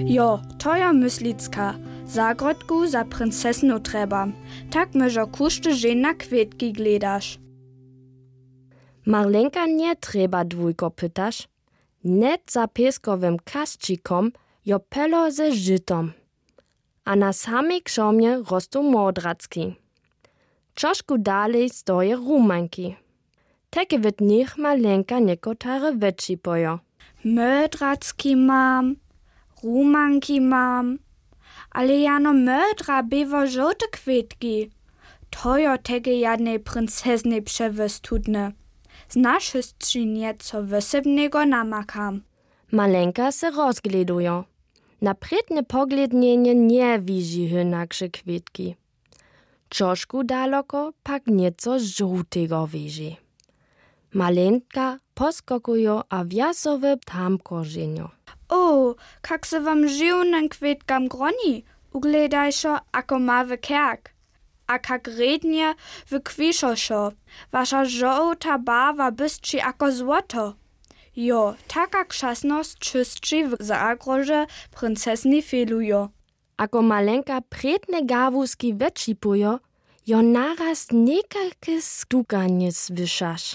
Jo, to ja myslicka. Zagrodku za princesnu trebam. Tak myžo kušte žena kwietki gledaš. Marlenka nie treba dwójko pytasz. Net za pieskowym kasčikom jo pelo ze żytom. A na samej krzomie rostą modracki. Troszkę dalej stoje rumanki. Takie w nich Marlenka niekotare wetši pojo. Mödracki mam, rumanki mam. Ale jano mödra bewo żołte kwietki. To jo tege jadnej princesnej przewystudne. Znasz jeszcze nieco wysebnego namakam. Marlenka se rozgleduje. Na predne poglednienie nie widzi hynaksze kwietki. Troszkę daleko pak nieco żółtego widzi. Marlenka poskokuje a wjasowe tam korzenio. O, kak se wam żyłnym kwietkam groni, ugledajszo ako mawy kerk. A kak rednie wykwiszoszo, wasza żołta barwa bystrzy ako złoto. Jo, taka krzasność czystrzy w zagroże princesni felujo. Ako Marlenka predne gawuski wetšipuje, jo naraz nekake stukanie słyszasz.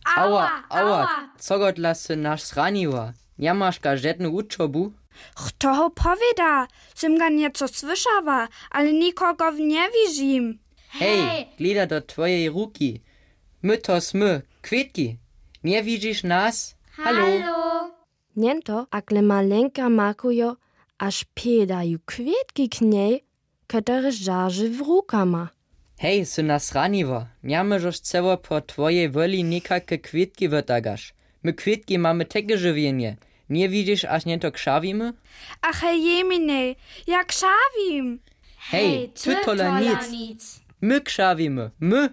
Ała, co go dla se nasz zraniła? Nie masz żadną uczobu? Kto powiada, sem ga nieco słyszała, ale nikogo nie widzim. Hej, gleda do twojej ruki. My to smy, kwietki. Nie widzisz nas? Hallo? Niento, akle Marlenka makuje, aż piedają kwietki k niej, które żarzy w rukama. Hej, se nas raniła. Nie możesz ceło po twojej woli nikake kwietki wytagasz. My kwietki mamy takie żywienie. Nie widzisz, aż nie to krzawimy? Ach, jemine, jak krzawim. Hej, ty tola nic. My krzawimy, my.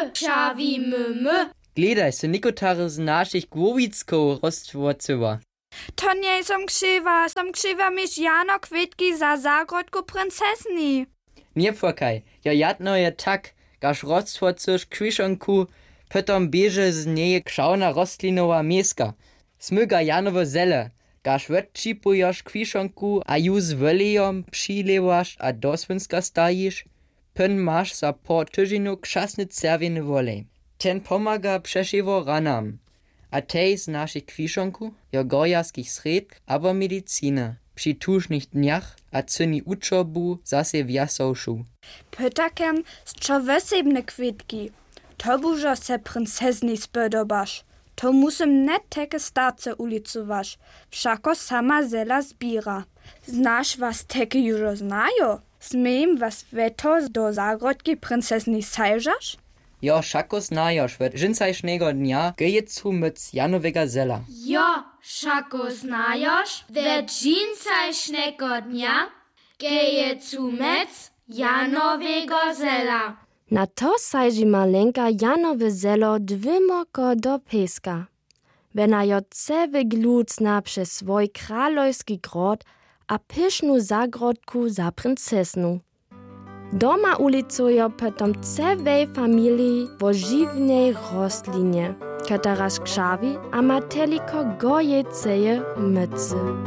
Krzawimy. Gledaj, se nikotare z naszych głowicków roztworcyła. To nie som krzywa mieć jano kwietki za zagrodku princesni. Nie płakaj, ja jadno je tak, gaż roztworcysz kwiszonku, potom bieže z niej krzawna rostlinowa mieska. Smyga janowe zele, gaż wetčipujaš kwiszonku, a ju z welejom přilewaš a do svinska stajiš, pyn masz za po tyžinu krzasny cerwieny wolej. Ten pomaga przeszywo ranam, a tej z naszych kwiszonku, jo gorjaskich sredk, abo medicina, przy tużnych dniach, a cyni uczobu zase wjasowszu. Pytakem z čo wesebne kwietki. To bužo se princesni spodobaš. To musím net teke starce ulicovaš. Všako sama zela zbira. Znaš was teke južo znajo? Smiem was veto do zagrodki princesni sajžaš? Jo, šako znajoš, ved žincajšnego dnia gejecu myc Janowega zela. Jo, šako znajoš, ved žincajšnego dnia gejecu myc Janowego zela. Na to sajži Marlenka Janowe zelo dwimoko do pieska. Wena jo cewy glucna przez swój kralojski grod a pysznu zagrodku za princesnu. Doma ulicujo potom cewej familii wo żywnej rostlinie, która krzawi a ma teliko gojeceje mycy.